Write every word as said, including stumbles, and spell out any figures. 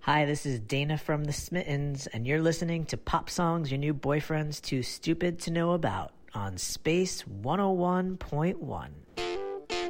Hi, this is Dana from the Smittens, and you're listening to Pop Songs Your New Boyfriend's Too Stupid to Know About on Space one oh one point one.